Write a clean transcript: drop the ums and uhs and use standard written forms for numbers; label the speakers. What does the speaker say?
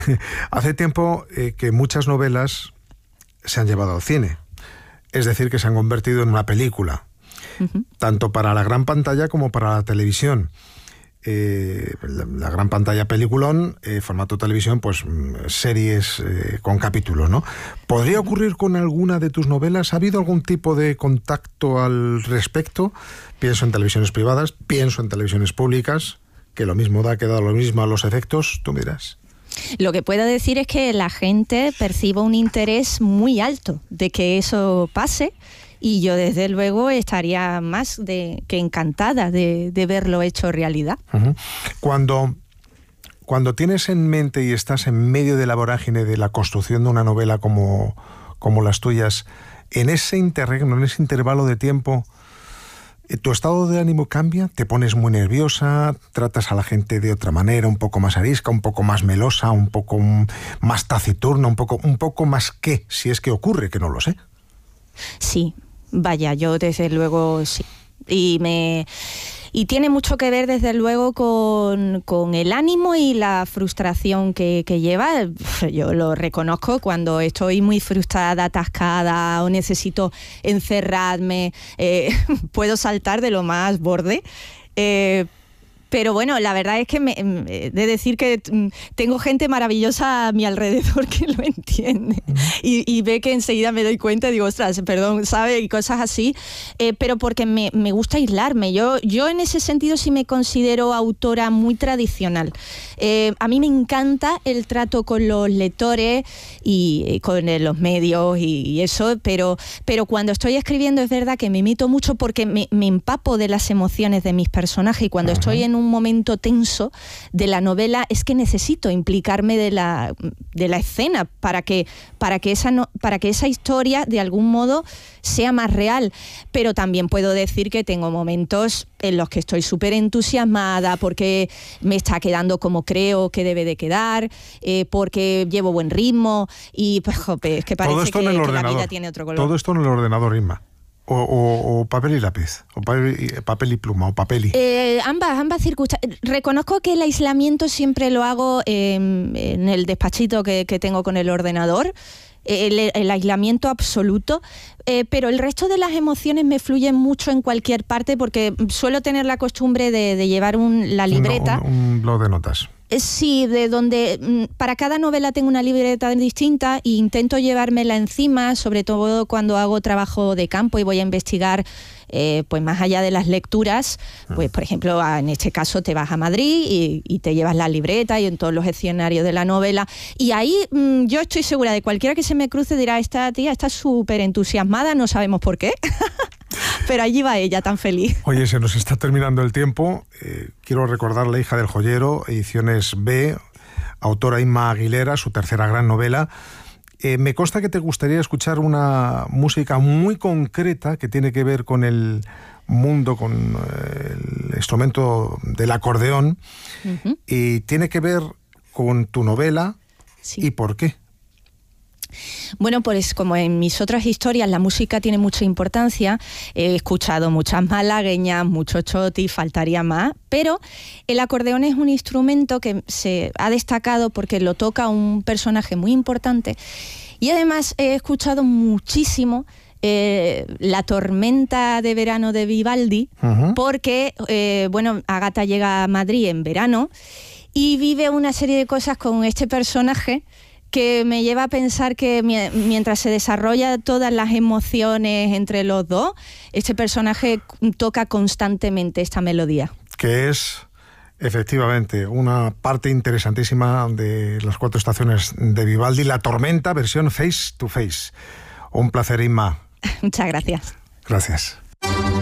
Speaker 1: Hace tiempo que muchas novelas se han llevado al cine, es decir, que se han convertido en una película, tanto para la gran pantalla como para la televisión. La gran pantalla peliculón, formato televisión, pues series con capítulos, ¿no? ¿Podría ocurrir con alguna de tus novelas? ¿Ha habido algún tipo de contacto al respecto? Pienso en televisiones privadas, pienso en televisiones públicas, que lo mismo da, que da lo mismo a los efectos, tú miras.
Speaker 2: Lo que puedo decir es que la gente percibe un interés muy alto de que eso pase. Y yo, desde luego, estaría más que encantada de verlo hecho realidad. Uh-huh.
Speaker 1: Cuando tienes en mente y estás en medio de la vorágine de la construcción de una novela como las tuyas, en ese interregno, en ese intervalo de tiempo, ¿tu estado de ánimo cambia? ¿Te pones muy nerviosa? ¿Tratas a la gente de otra manera, un poco más arisca, un poco más melosa, un poco más taciturna, un poco más qué? Si es que ocurre, que no lo sé.
Speaker 2: Sí. Vaya, yo desde luego sí. Y tiene mucho que ver desde luego con el ánimo y la frustración que lleva. Yo lo reconozco cuando estoy muy frustrada, atascada o necesito encerrarme, puedo saltar de lo más borde. Pero bueno, la verdad es que de decir que tengo gente maravillosa a mi alrededor que lo entiende y ve que enseguida me doy cuenta y digo, ostras, perdón, ¿sabe? Y cosas así, pero porque me gusta aislarme. Yo en ese sentido sí me considero autora muy tradicional. A mí me encanta el trato con los lectores y con los medios y eso, pero cuando estoy escribiendo es verdad que me imito mucho porque me empapo de las emociones de mis personajes y cuando estoy en un momento tenso de la novela es que necesito implicarme de la escena para que esa historia de algún modo sea más real. Pero también puedo decir que tengo momentos en los que estoy súper entusiasmada porque me está quedando como creo que debe de quedar, porque llevo buen ritmo y pues, jope, es que parece que la vida tiene otro color.
Speaker 1: Todo esto en el ordenador, Inma. O papel y lápiz, o papel y pluma, o papel y...
Speaker 2: Ambas circunstancias. Reconozco que el aislamiento siempre lo hago en el despachito que tengo con el ordenador, el aislamiento absoluto, pero el resto de las emociones me fluyen mucho en cualquier parte porque suelo tener la costumbre de llevar la libreta.
Speaker 1: Un blog de notas.
Speaker 2: Sí, de donde para cada novela tengo una libreta distinta e intento llevármela encima, sobre todo cuando hago trabajo de campo y voy a investigar, pues más allá de las lecturas, pues por ejemplo, en este caso te vas a Madrid y te llevas la libreta y en todos los escenarios de la novela. Y ahí yo estoy segura de cualquiera que se me cruce dirá, esta tía está súper entusiasmada, no sabemos por qué. Pero allí va ella, tan feliz.
Speaker 1: Oye, se nos está terminando el tiempo. Quiero recordar La hija del joyero, ediciones B, autora Inma Aguilera, su tercera gran novela. Me consta que te gustaría escuchar una música muy concreta que tiene que ver con el mundo, con el instrumento del acordeón, y tiene que ver con tu novela. Sí. ¿Y por qué?
Speaker 2: Bueno, pues como en mis otras historias la música tiene mucha importancia, he escuchado muchas malagueñas, mucho choti, faltaría más, pero el acordeón es un instrumento que se ha destacado porque lo toca un personaje muy importante y además he escuchado muchísimo La tormenta de verano de Vivaldi, porque Ágata llega a Madrid en verano y vive una serie de cosas con este personaje que me lleva a pensar que mientras se desarrolla todas las emociones entre los dos, este personaje toca constantemente esta melodía.
Speaker 1: Que es, efectivamente, una parte interesantísima de las 4 estaciones de Vivaldi, La tormenta, versión face to face. Un placer, Inma.
Speaker 2: Muchas gracias.
Speaker 1: Gracias.